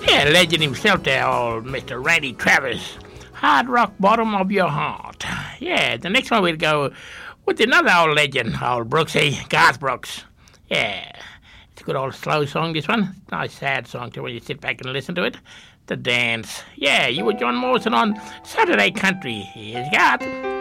Yeah, legend himself there, old Mr. Randy Travis. Hard rock bottom of your heart. Yeah, the next one we'll go with another old legend, old Brooksy, Garth Brooks. Yeah, it's a good old slow song, this one. Nice sad song too when you sit back and listen to it. The Dance. Yeah, you were John Morrison on Saturday Country. Here's Garth.